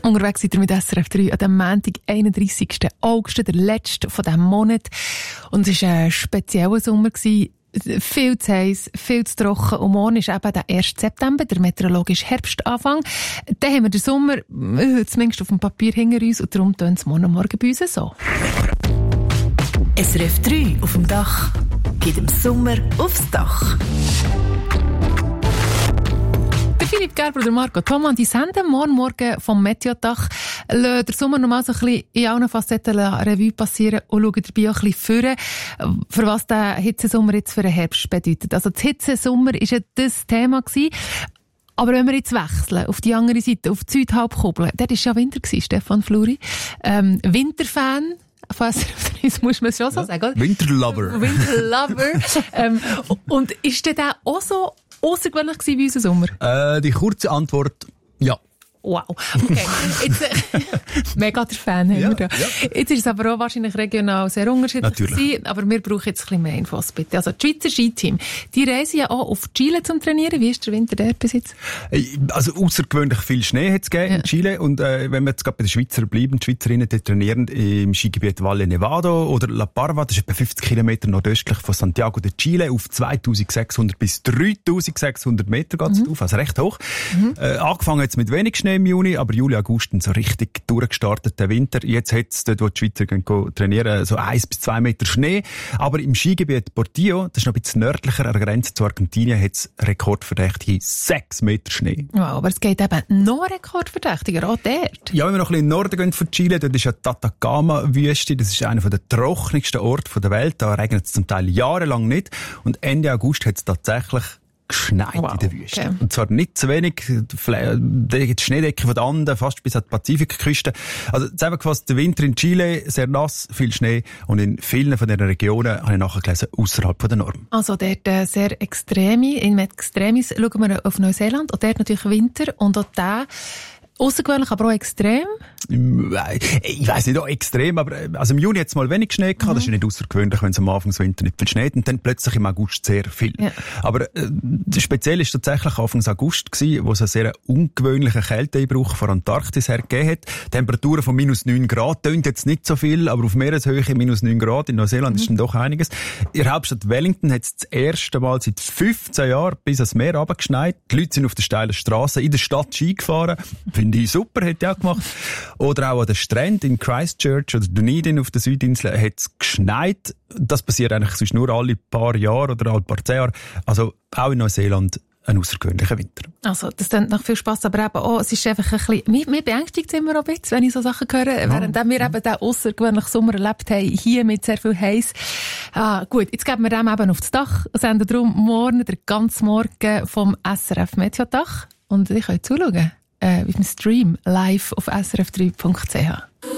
Unterwegs seid ihr mit SRF 3 an dem Montag, 31. August, der letzte von diesem Monat. Und es war ein spezieller Sommer. Viel zu heiß, viel zu trocken. Und morgen ist eben der 1. September, der meteorologische Herbstanfang. Dann haben wir den Sommer, zumindest auf dem Papier hinter uns, und darum tönt es morgen bei uns so. SRF 3 auf dem Dach geht im Sommer aufs Dach. Philipp Gerber und Marco Thomann, die senden morgen vom Meteodach, lassen den Sommer nochmal so ein bisschen in allen Facetten Revue passieren und schauen dabei auch ein bisschen für was der Hitzesommer jetzt für den Herbst bedeutet. Also der Hitzesommer war ja das Thema gewesen. Aber wenn wir jetzt wechseln, auf die andere Seite, auf die Südhalbkugel, dort war ja Winter gewesen, Stefan Fluri. Winterfan. Das muss man schon so sagen, oder? Winterlover. Und ist der auch so außergewöhnlich gewesen wie unser Sommer? Die kurze Antwort, ja. Wow. Okay. Jetzt, mega der Fan haben wir da. Ja. Jetzt ist es aber auch wahrscheinlich regional sehr unterschiedlich gewesen, aber wir brauchen jetzt ein bisschen mehr Infos, bitte. Also, das Schweizer Skiteam, die reisen ja auch auf Chile zum Trainieren. Wie ist der Winter dort bis jetzt? Also, außergewöhnlich viel Schnee hat es gegeben in Chile. Und, wenn wir jetzt gerade bei den Schweizer bleiben, die Schweizerinnen, die trainieren im Skigebiet Valle Nevado oder La Parva, das ist etwa 50 Kilometer nordöstlich von Santiago de Chile, auf 2600 bis 3600 Meter geht es auf, also recht hoch. Angefangen jetzt mit wenig Schnee im Juni, aber Juli, August so richtig durchgestartet der Winter. Jetzt hat es dort, wo die Schweizer gehen trainieren, so 1 bis 2 Meter Schnee. Aber im Skigebiet Portillo, das ist noch ein bisschen nördlicher an der Grenze zu Argentinien, hat es rekordverdächtig 6 Meter Schnee. Wow, aber es geht eben noch rekordverdächtiger, auch dort. Ja, wenn wir noch ein bisschen in den Norden gehen von Chile, dort ist ja die Atacama-Wüste, das ist einer der trockensten Orte der Welt. Da regnet es zum Teil jahrelang nicht. Und Ende August hat es tatsächlich geschneit in der Wüste. Okay. Und zwar nicht zu wenig. Die Schneedecke von den Anden, fast bis an die Pazifikküste. Also, zusammengefasst, der Winter in Chile, sehr nass, viel Schnee. Und in vielen von diesen Regionen, habe ich nachher gelesen, außerhalb der Norm. Also, dort sehr extreme. In Extremis schauen wir auf Neuseeland. Und dort natürlich Winter. Und auch der außergewöhnlich, aber auch extrem? Ich weiss nicht, auch extrem, aber also im Juni hat es mal wenig Schnee gehabt. Das ist ja nicht außergewöhnlich, wenn es am Anfang des Winters nicht viel schneit und dann plötzlich im August sehr viel. Ja. Aber speziell ist tatsächlich Anfang August gewesen, wo es einen sehr ungewöhnlichen Kälteeinbruch von Antarktis her gegeben hat. Temperaturen von -9 Grad, tönt jetzt nicht so viel, aber auf Meereshöhe -9 Grad in Neuseeland ist dann doch einiges. In der Hauptstadt Wellington hat es das erste Mal seit 15 Jahren bis ans Meer runtergeschneit. Die Leute sind auf der steilen Straße in der Stadt Ski gefahren. Finde ich super, hätte ich auch gemacht. Oder auch an den Stränden in Christchurch oder Dunedin auf der Südinsel hat es geschneit. Das passiert eigentlich sonst nur alle paar Jahre oder alle paar 10 Jahre. Also auch in Neuseeland ein außergewöhnlicher Winter. Also, das klingt nach viel Spass, aber eben auch, es ist einfach ein bisschen, mir beängstigt es immer auch ein bisschen, wenn ich so Sachen höre, während wir eben den außergewöhnlichen Sommer erlebt haben, hier mit sehr viel Heiß. Gut, jetzt geben wir dem eben auf das Dach, senden darum morgen, den ganzen Morgen vom SRF Meteodach. Und ich kann zuschauen. Mit dem Stream live auf srf3.ch.